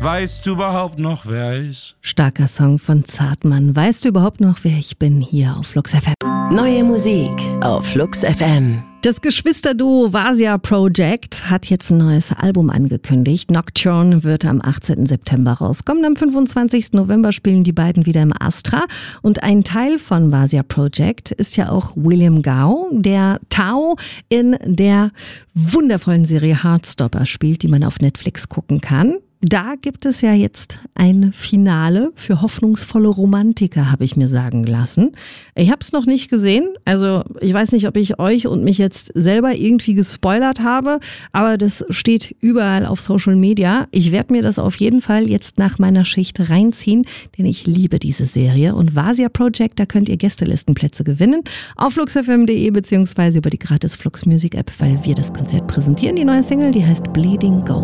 Weißt du überhaupt noch, wer ich? Starker Song von Zartmann. Weißt du überhaupt noch, wer ich bin? Hier auf Flux FM. Neue Musik auf Flux FM. Das Geschwisterduo Vasia Project hat jetzt ein neues Album angekündigt. Nocturne wird am 18. September rauskommen. Am 25. November spielen die beiden wieder im Astra. Und ein Teil von Vasia Project ist ja auch William Gao, der Tao in der wundervollen Serie Heartstopper spielt, die man auf Netflix gucken kann. Da gibt es ja jetzt ein Finale für hoffnungsvolle Romantiker, habe ich mir sagen lassen. Ich habe es noch nicht gesehen, also ich weiß nicht, ob ich euch und mich jetzt selber irgendwie gespoilert habe, aber das steht überall auf Social Media. Ich werde mir das auf jeden Fall jetzt nach meiner Schicht reinziehen, denn ich liebe diese Serie. Und Vasia Project, da könnt ihr Gästelistenplätze gewinnen auf fluxfm.de beziehungsweise über die gratis Flux Music App, weil wir das Konzert präsentieren. Die neue Single, die heißt Bleeding Go.